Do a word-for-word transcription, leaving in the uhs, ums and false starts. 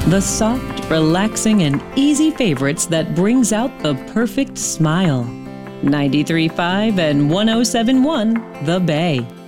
The soft, relaxing, and easy favorites that brings out the perfect smile. ninety-three point five and one oh seven point one The Bay.